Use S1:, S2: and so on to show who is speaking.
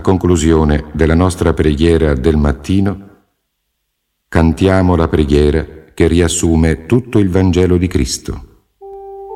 S1: conclusione della nostra preghiera del mattino, cantiamo la preghiera che riassume tutto il Vangelo di Cristo.